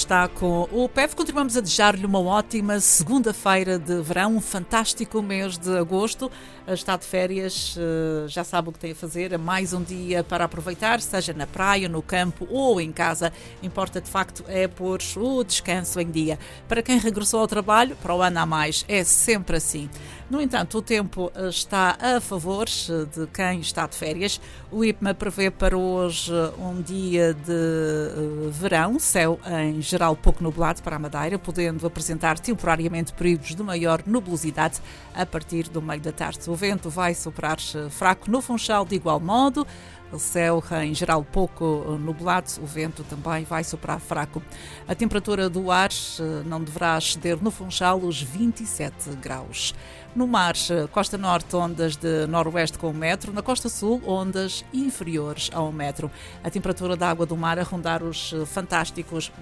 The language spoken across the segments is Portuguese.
está com o PEV. Continuamos a desejar-lhe uma ótima segunda-feira de verão, um fantástico mês de agosto. Está de férias, já sabe o que tem a fazer, mais um dia para aproveitar, seja na praia, no campo ou em casa. Importa de facto é pôr o descanso em dia. Para quem regressou ao trabalho, para o ano a mais, é sempre assim. No entanto, o tempo está a favor de quem está de férias. O IPMA prevê para hoje um dia de verão, céu em geral pouco nublado para a Madeira, podendo apresentar temporariamente períodos de maior nubosidade a partir do meio da tarde. O vento vai soprar fraco no Funchal de igual modo. O céu em geral pouco nublado, o vento também vai soprar fraco. A temperatura do ar não deverá exceder no Funchal os 27 graus. No mar, costa norte, ondas de noroeste com 1 metro. Na costa sul, ondas inferiores a 1 metro. A temperatura da água do mar a rondar os fantásticos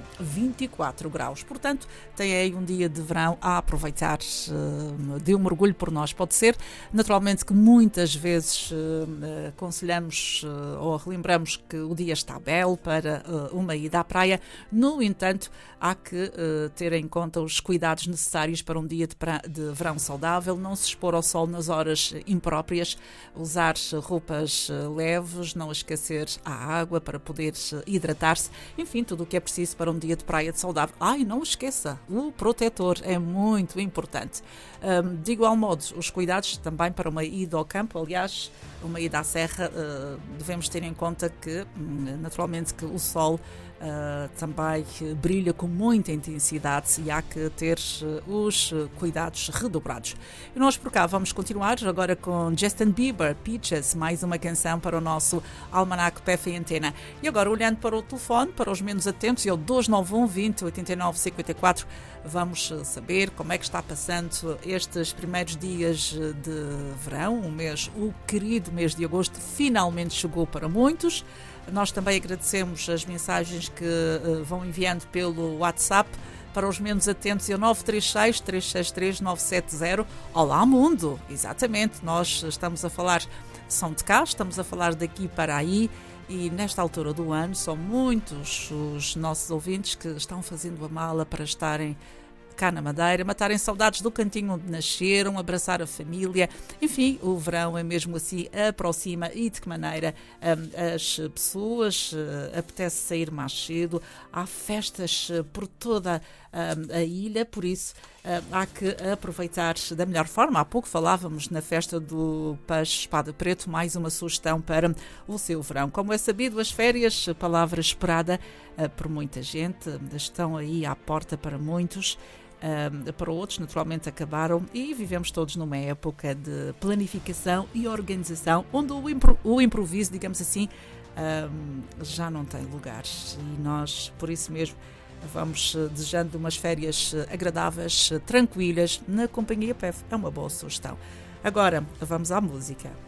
24 graus. Portanto, tem aí um dia de verão a aproveitar. Dê um mergulho por nós. Pode ser, naturalmente, que muitas vezes aconselhamos ou relembramos que o dia está belo para uma ida à praia. No entanto, há que ter em conta os cuidados necessários para um dia de verão saudável. Não se expor ao sol nas horas impróprias, usar roupas leves, não esquecer a água para poder hidratar-se, enfim, tudo o que é preciso para um dia de praia de saudável. E não esqueça, o protetor é muito importante. De igual modo, os cuidados também para uma ida ao campo, aliás, uma ida à serra, devemos ter em conta que, naturalmente, que o sol também brilha com muita intensidade e há que ter os cuidados redobrados. E nós por cá vamos continuar agora com Justin Bieber, Peaches, mais uma canção para o nosso Almanac PEV em Antena. E agora, olhando para o telefone, para os menos atentos, é o 291 20 89 54, vamos saber como é que está passando estes primeiros dias de verão, o querido mês de agosto finalmente chegou para muitos. Nós também agradecemos as mensagens que vão enviando pelo WhatsApp para os menos atentos, é o 936-363-970. Olá, mundo! Exatamente, nós estamos a falar são de cá, estamos a falar daqui para aí e nesta altura do ano são muitos os nossos ouvintes que estão fazendo a mala para estarem cá na Madeira, matarem saudades do cantinho onde nasceram, abraçar a família. Enfim, o verão é mesmo assim, aproxima e de que maneira as pessoas apetece sair mais cedo. Há festas por toda a ilha, por isso há que aproveitar da melhor forma. Há pouco falávamos na festa do Peixe Espada Preto, mais uma sugestão para o seu verão. Como é sabido, as férias, palavra esperada por muita gente, estão aí à porta para muitos. Para outros, naturalmente, acabaram e vivemos todos numa época de planificação e organização onde o improviso, digamos assim, já não tem lugar. E nós, por isso mesmo, vamos desejando umas férias agradáveis, tranquilas, na companhia PEV. É uma boa sugestão. Agora, vamos à música.